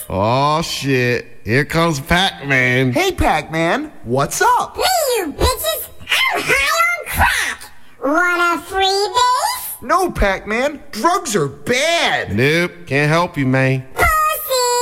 Oh, shit. Here comes Pac-Man. Hey, Pac-Man, what's up? Hey, you bitches! I'm high on crack! Want a freebie? No, Pac-Man, drugs are bad. Nope, can't help you, man.